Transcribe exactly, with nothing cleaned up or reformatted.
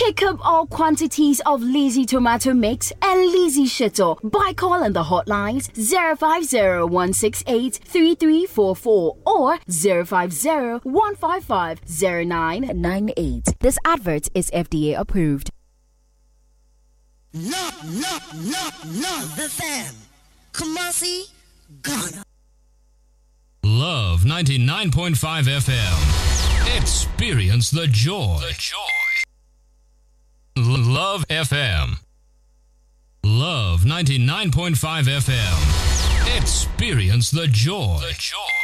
Pick up all quantities of Lizzie tomato mix and Lizzie Shito by calling the hotlines zero five zero one six eight three three four four or zero five zero one five five zero nine nine eight. This advert is F D A approved. Love, love, love, love the fam. Kumasi, Ghana. Love ninety-nine point five F M. Experience the joy. The joy. L- Love F M. Love ninety-nine point five F M. Experience the joy. The joy.